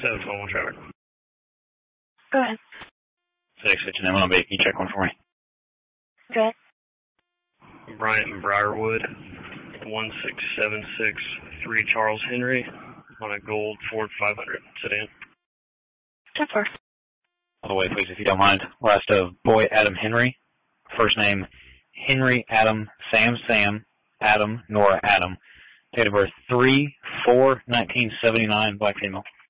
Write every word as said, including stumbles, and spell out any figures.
seven one one traffic. Go ahead. six, it's your name on a Can you check one for me? Go ahead. Bryant Briarwood, one six seven six three Charles Henry, on a gold Ford five hundred sedan. ten four. By the way, please, if you don't mind. Last of boy Adam Henry. First name Henry Adam Sam Sam Adam Nora Adam. Date of birth three four nineteen seventy nine. Black female.